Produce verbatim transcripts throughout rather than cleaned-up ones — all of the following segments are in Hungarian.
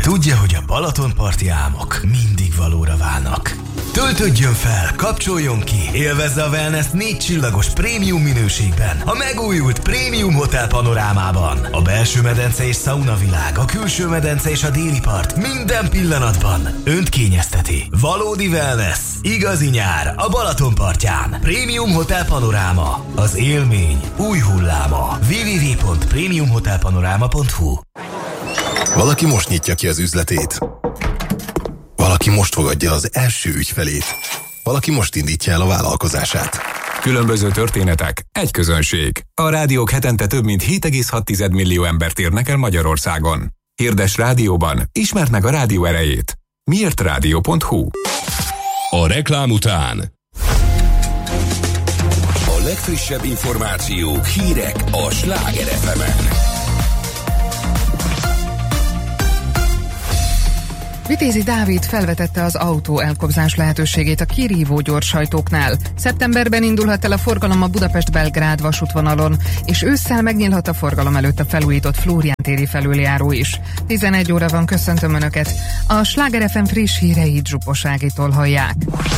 Tudja, hogy a Balatonparti álmok mindig valóra válnak. Töltődjön fel, kapcsoljon ki, élvezze a wellness négy csillagos prémium minőségben, a megújult Prémium Hotel panorámában. A belső medence és szauna világ, a külső medence és a déli part minden pillanatban önt kényezteti. Valódi wellness, igazi nyár a Balatonpartján. Prémium Hotel Panoráma, az élmény új hulláma. double-u double-u double-u pont premium hotel panorama pont hu. Valaki most nyitja ki az üzletét. Valaki most fogadja az első ügyfelét. Valaki most indítja el a vállalkozását. Különböző történetek, egy közönség. A rádiók hetente több mint hét egész hat millió embert érnek el Magyarországon. Hirdes rádióban, ismerd meg a rádió erejét. miért rádió pont hu. A reklám után a legfrissebb információk, hírek a Sláger ef emen. Vitézi Dávid felvetette az autó elkobzás lehetőségét a kirívó gyorshajtóknál. Szeptemberben indulhat el a forgalom a Budapest-Belgrád vasútvonalon, és ősszel megnyílhat a forgalom előtt a felújított Flórián téri felüljáró is. tizenegy óra van, köszöntöm Önöket. A Sláger ef em friss híreit Zsupos Ágitól hallják.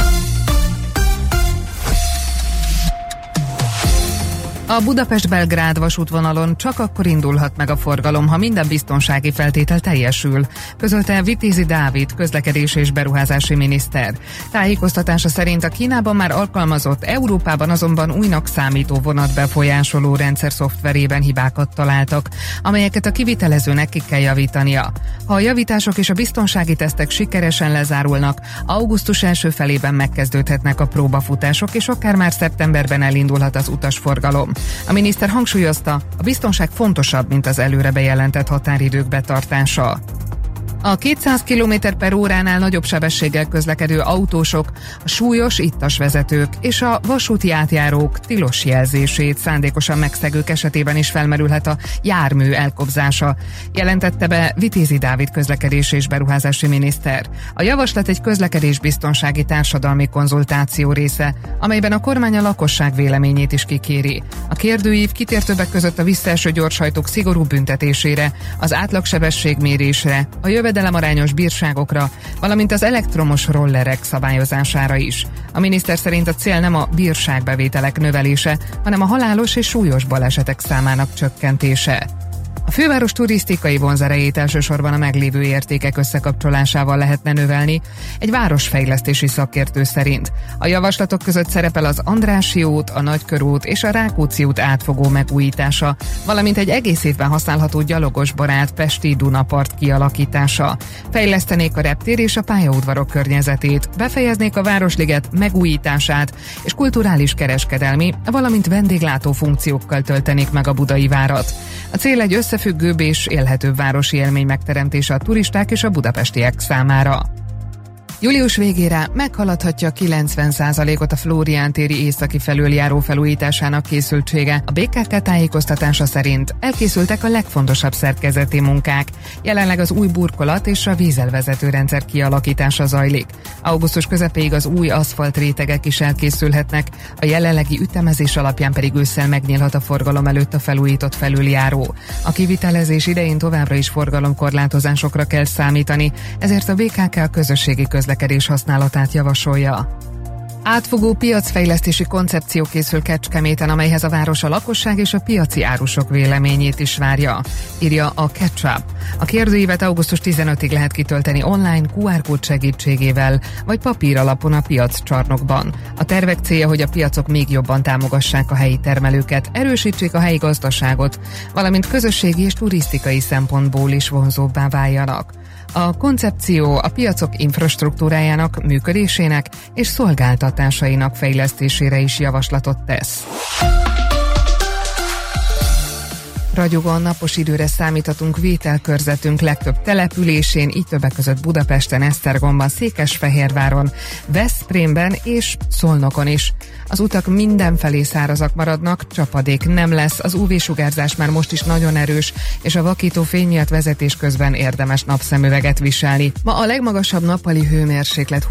A Budapest-Belgrád vasútvonalon csak akkor indulhat meg a forgalom, ha minden biztonsági feltétel teljesül, közölte Vitézi Dávid, közlekedés és beruházási miniszter. Tájékoztatása szerint a Kínában már alkalmazott, Európában azonban újnak számító vonatbefolyásoló rendszer szoftverében hibákat találtak, amelyeket a kivitelezőnek ki kell javítania. Ha a javítások és a biztonsági tesztek sikeresen lezárulnak, augusztus első felében megkezdődhetnek a próbafutások, és akár már szeptemberben elindulhat az utasforgalom. A miniszter hangsúlyozta, a biztonság fontosabb, mint az előre bejelentett határidők betartása. A kétszáz kilométer per óránál nagyobb sebességgel közlekedő autósok, a súlyos ittas vezetők és a vasúti átjárók tilos jelzését szándékosan megszegők esetében is felmerülhet a jármű elkobzása, jelentette be Vitézi Dávid közlekedés és beruházási miniszter. A javaslat egy közlekedésbiztonsági társadalmi konzultáció része, amelyben a kormány a lakosság véleményét is kikéri. A kérdőív kitér többek között a visszaeső gyorshajtók szigorú büntetésére, az átlagsebességmérésre, a jövedelemarányos bírságokra, valamint az elektromos rollerek szabályozására is. A miniszter szerint a cél nem a bírságbevételek növelése, hanem a halálos és súlyos balesetek számának csökkentése. A főváros turisztikai vonzerejét elsősorban a meglévő értékek összekapcsolásával lehetne növelni, egy városfejlesztési szakértő szerint. A javaslatok között szerepel az Andrássy út, a Nagykörút és a Rákóczi út átfogó megújítása, valamint egy egész évben használható gyalogosbarát pesti Dunapart kialakítása. Fejlesztenék a reptér és a pályaudvarok környezetét, befejeznék a Városliget megújítását, és kulturális kereskedelmi, valamint vendéglátó funkciókkal töltenék meg a budai várat. A cél egy összefüggőbb és élhetőbb városi élmény megteremtése a turisták és a budapestiek számára. Július végére meghaladhatja kilencven százalékot a Flórián téri északi felüljáró felújításának készültsége. A bé ká ká tájékoztatása szerint elkészültek a legfontosabb szerkezeti munkák. Jelenleg az új burkolat és a vízelvezető rendszer kialakítása zajlik. Augusztus közepéig az új aszfalt rétegek is elkészülhetnek, a jelenlegi ütemezés alapján pedig ősszel megnyílhat a forgalom előtt a felújított felüljáró. A kivitelezés idején továbbra is forgalomkorlátozásokra kell számítani, ezért a bé ká ká közösségi közlekedés közlekedés használatát javasolja. Átfogó piacfejlesztési koncepció készül Kecskeméten, amelyhez a város a lakosság és a piaci árusok véleményét is várja, írja a Ketchup. A kérdőívet augusztus tizenötödikéig lehet kitölteni online kú ár kód segítségével, vagy papír alapon a piaccsarnokban. A tervek célja, hogy a piacok még jobban támogassák a helyi termelőket, erősítsék a helyi gazdaságot, valamint közösségi és turisztikai szempontból is vonzóbbá váljanak. A koncepció a piacok infrastruktúrájának, működésének és szolgáltatásainak fejlesztésére is javaslatot tesz. Ragyogóan napos időre számíthatunk vételkörzetünk legtöbb településén, így többek között Budapesten, Esztergomban, Székesfehérváron, Veszprémben és Szolnokon is. Az utak mindenfelé szárazak maradnak, csapadék nem lesz, az ú vé-sugárzás már most is nagyon erős, és a vakító fény miatt vezetés közben érdemes napszemüveget viselni. Ma a legmagasabb nappali hőmérséklet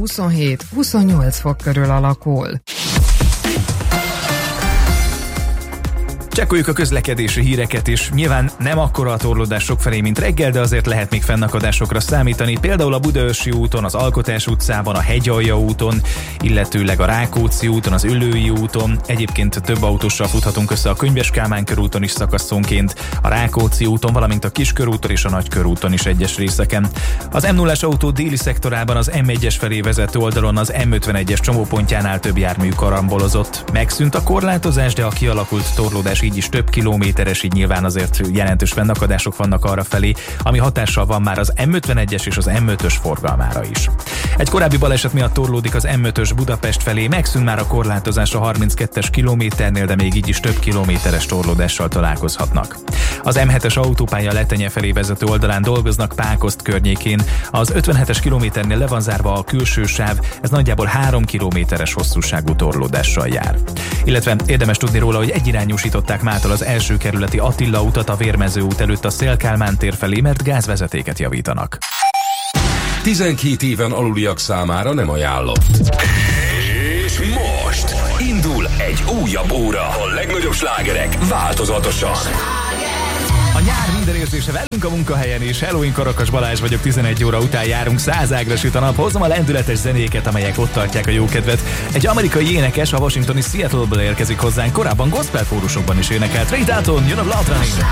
huszonhét-huszonnyolc fok körül alakul. Csekkoljuk a közlekedési híreket is. Nyilván nem akkora a torlódás sokfelé, mint reggel, de azért lehet még fennakadásokra számítani. Például a Budaörsi úton, az Alkotás utcában, a Hegyalja úton, illetőleg a Rákóczi úton, az Üllői úton. Egyébként több autóssal futhatunk össze a Könyves Kálmán körúton is szakaszonként, a Rákóczi úton, valamint a Kiskörúton és a Nagykörúton is egyes részeken. Az em nullás autó déli szektorában az em egyes felé vezető oldalon az em ötvenegyes csomópontjánál több jármű karambolozott. Megszűnt a korlátozás, de a kialakult torlódás így is több kilométeres, így nyilván azért jelentős fennakadások vannak arra felé, ami hatással van már az em ötvenegyes és az em ötös forgalmára is. Egy korábbi baleset miatt torlódik az em ötös Budapest felé, megszűnt már a korlátozás a harminckettes kilométernél, de még így is több kilométeres torlódással találkozhatnak. Az em hetes autópálya Letenye felé vezető oldalán dolgoznak Pákozd környékén. Az ötvenhetes kilométernél le van zárva a külső sáv, ez nagyjából három kilométeres hosszúságú torlódással jár. Illetve érdemes tudni róla, hogy egyirányúsították mától az első kerületi Attila utat a Vérmező út előtt a Széll-Kálmán tér felé, mert gázvezetéket javítanak. tizenkét éven aluliak számára nem ajánlott. És most indul egy újabb óra. A legnagyobb slágerek változatosan. A nyár minden érzése velünk a munkahelyen is. Hello, én Karakas Balázs vagyok, tizenegy óra után járunk, százágra süt a nap. Hozom a lendületes zenéket, amelyek ott tartják a jókedvet. Egy amerikai énekes a washingtoni Seattle-ből érkezik hozzánk, korábban gospel kórusokban is énekelt. Ray Dalton, jön a Blood Running.